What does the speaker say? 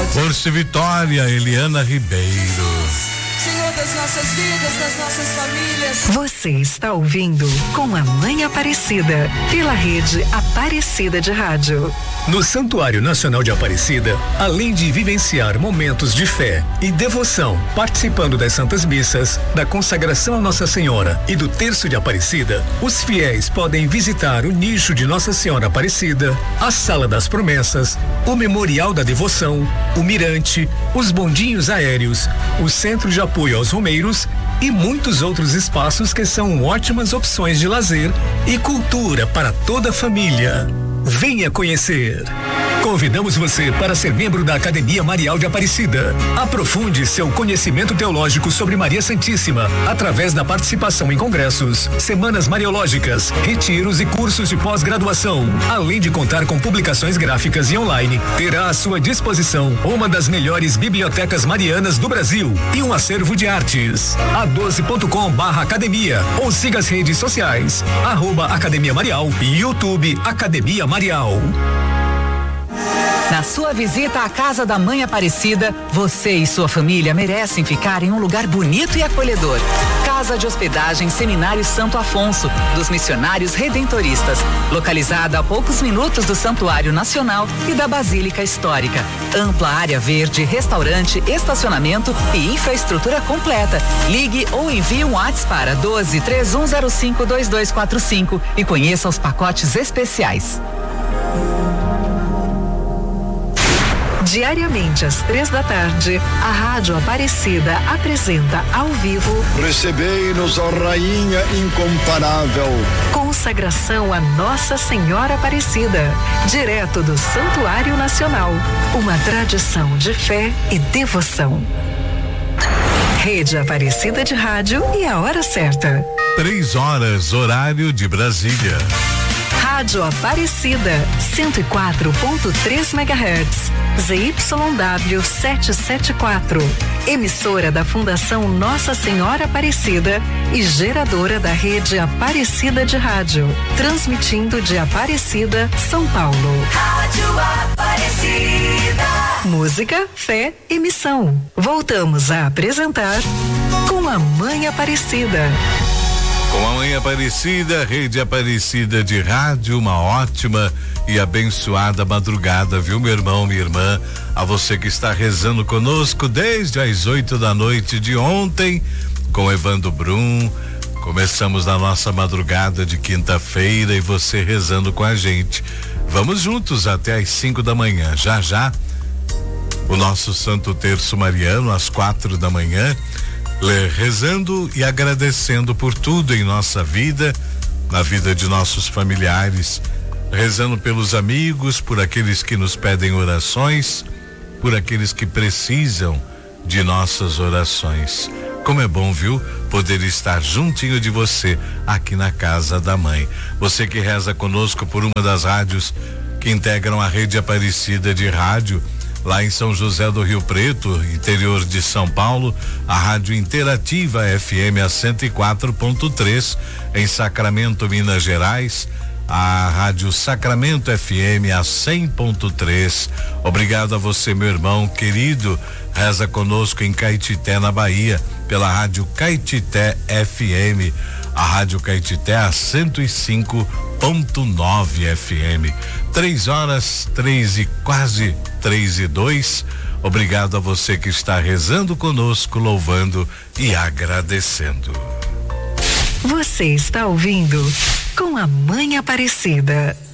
Força e Vitória, Eliana Ribeiro. Senhor das nossas vidas, das nossas famílias. Você está ouvindo Com a Mãe Aparecida, pela rede Aparecida de Rádio. No Santuário Nacional de Aparecida, além de vivenciar momentos de fé e devoção, participando das Santas Missas, da consagração a Nossa Senhora e do Terço de Aparecida, os fiéis podem visitar o nicho de Nossa Senhora Aparecida, a Sala das Promessas, o Memorial da Devoção, o Mirante, os bondinhos aéreos, o Centro de Apoio aos Romeiros e muitos outros espaços que são ótimas opções de lazer e cultura para toda a família. Venha conhecer. Convidamos você para ser membro da Academia Marial de Aparecida. Aprofunde seu conhecimento teológico sobre Maria Santíssima através da participação em congressos, semanas mariológicas, retiros e cursos de pós-graduação. Além de contar com publicações gráficas e online, terá à sua disposição uma das melhores bibliotecas marianas do Brasil e um acervo de artes. a12.com/academia ou siga as redes sociais @Academia Marial e YouTube Academia Marial. Na sua visita à Casa da Mãe Aparecida, você e sua família merecem ficar em um lugar bonito e acolhedor. Casa de Hospedagem Seminário Santo Afonso, dos Missionários Redentoristas, localizada a poucos minutos do Santuário Nacional e da Basílica Histórica. Ampla área verde, restaurante, estacionamento e infraestrutura completa. Ligue ou envie um WhatsApp para 12-3105-2245 e conheça os pacotes especiais. Diariamente às 3h, a Rádio Aparecida apresenta ao vivo Recebei-nos, ó Rainha incomparável. Consagração a Nossa Senhora Aparecida, direto do Santuário Nacional. Uma tradição de fé e devoção. Rede Aparecida de Rádio e a hora certa. 3h, horário de Brasília. Rádio Aparecida, 104.3 MHz, ZYW 774, emissora da Fundação Nossa Senhora Aparecida e geradora da rede Aparecida de Rádio, transmitindo de Aparecida, São Paulo. Rádio Aparecida. Música, fé e missão. Voltamos a apresentar Com a Mãe Aparecida. Com a Mãe Aparecida, Rede Aparecida de Rádio, uma ótima e abençoada madrugada, viu, meu irmão, minha irmã? A você que está rezando conosco desde as 8h de ontem, com Evandro Brum. Começamos na nossa madrugada de quinta-feira e você rezando com a gente. Vamos juntos até as 5h. Já, o nosso Santo Terço Mariano, às 4h. Rezando e agradecendo por tudo em nossa vida, na vida de nossos familiares, rezando pelos amigos, por aqueles que nos pedem orações, por aqueles que precisam de nossas orações. Como é bom, viu? Poder estar juntinho de você aqui na Casa da Mãe. Você que reza conosco por uma das rádios que integram a Rede Aparecida de Rádio, lá em São José do Rio Preto, interior de São Paulo, a Rádio Interativa FM a 104.3, em Sacramento, Minas Gerais, a Rádio Sacramento FM a 100.3. Obrigado a você, meu irmão querido, reza conosco em Caetité, na Bahia, pela Rádio Caetité FM, a Rádio Caetité a 105.9 FM. 3h, quase 3h02. Obrigado a você que está rezando conosco, louvando e agradecendo. Você está ouvindo Com a Mãe Aparecida.